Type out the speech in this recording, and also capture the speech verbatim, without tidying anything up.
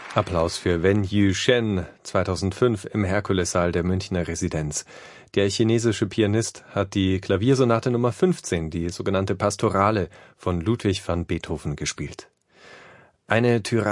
Applaus für Wen Yuxian zweitausendfünf im Herkulessaal der Münchner Residenz. Der chinesische Pianist hat die Klaviersonate Nummer fünfzehn, die sogenannte Pastorale von Ludwig van Beethoven, gespielt. Eine Tyrann